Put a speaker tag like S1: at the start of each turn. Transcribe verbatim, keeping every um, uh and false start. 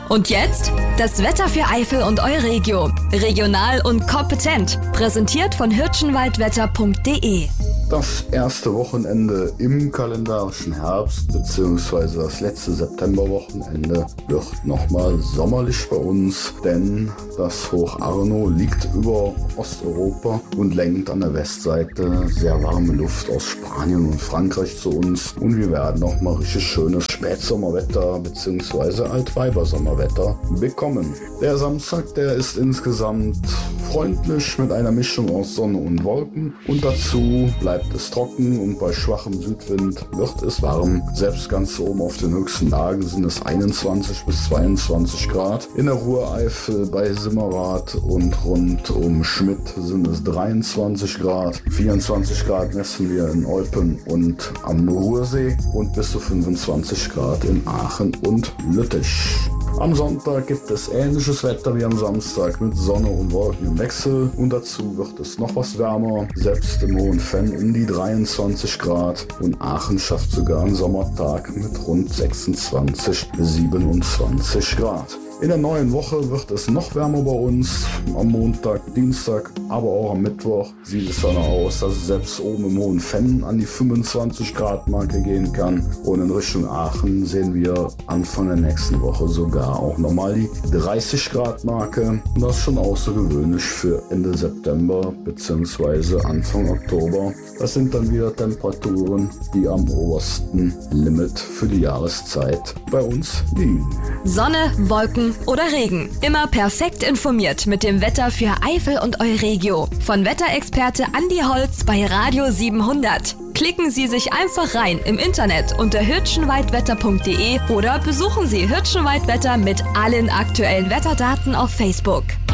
S1: Und jetzt das Wetter für Eifel und Euregio. Regional und kompetent. Präsentiert von hirschenwaldwetter punkt de.
S2: Das erste Wochenende im kalendarischen Herbst bzw. das letzte Septemberwochenende wird nochmal sommerlich bei uns, denn das Hoch Arno liegt über Osteuropa und lenkt an der Westseite sehr warme Luft aus Spanien und Frankreich zu uns und wir werden nochmal richtig schönes Spätsommerwetter bzw. Altweibersommerwetter bekommen. Der Samstag, der ist insgesamt freundlich mit einer Mischung aus Sonne und Wolken und dazu bleibt es trocken und bei schwachem Südwind wird es warm. Selbst ganz oben auf den höchsten Lagen sind es einundzwanzig bis zweiundzwanzig Grad. In der Ruhreifel bei Simmerath und rund um Schmidt sind es dreiundzwanzig Grad. vierundzwanzig Grad messen wir in Eupen und am Ruhrsee und bis zu fünfundzwanzig Grad in Aachen und Lüttich. Am Sonntag gibt es ähnliches Wetter wie am Samstag mit Sonne und Wolken im Wechsel und dazu wird es noch was wärmer, selbst im Hohenfenn um die dreiundzwanzig Grad und Aachen schafft sogar einen Sommertag mit rund sechsundzwanzig bis siebenundzwanzig Grad. In der neuen Woche wird es noch wärmer bei uns. Am Montag, Dienstag, aber auch am Mittwoch sieht es danach aus, dass es selbst oben im Hohenfenn an die fünfundzwanzig Grad Marke gehen kann. Und in Richtung Aachen sehen wir Anfang der nächsten Woche sogar auch nochmal die dreißig Grad Marke. Und das ist schon außergewöhnlich für Ende September bzw. Anfang Oktober. Das sind dann wieder Temperaturen, die am obersten Limit für die Jahreszeit bei uns liegen.
S1: Sonne, Wolken oder Regen. Immer perfekt informiert mit dem Wetter für Eifel und Euregio. Von Wetterexperte Andi Holz bei Radio siebenhundert. Klicken Sie sich einfach rein im Internet unter hirschenwaldwetter punkt de oder besuchen Sie Hirschenwaldwetter mit allen aktuellen Wetterdaten auf Facebook.